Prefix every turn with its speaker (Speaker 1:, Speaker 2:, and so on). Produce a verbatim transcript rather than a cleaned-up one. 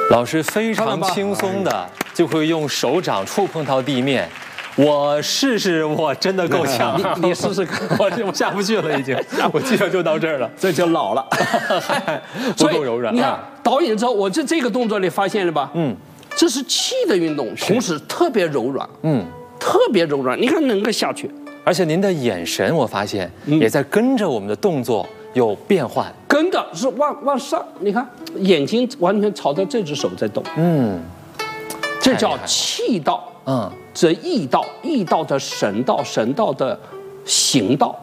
Speaker 1: 老师非常轻松的就会用手掌触碰到地面。我试试，我真的够呛。
Speaker 2: 你你试试看，
Speaker 1: 我我下不去了，已经，我基本就到这儿了，
Speaker 2: 这就老了，
Speaker 1: 不够柔软。
Speaker 2: 你看导引之后，我这这个动作你发现了吧？嗯，这是气的运动，同时特别柔软，嗯，特别柔软。你看能够下去，
Speaker 1: 而且您的眼神，我发现也在跟着我们的动作有变换，
Speaker 2: 跟的是往往上。你看眼睛完全朝着这只手在动，嗯，这叫气道。嗯，这意道，意道的神道，神道的行道。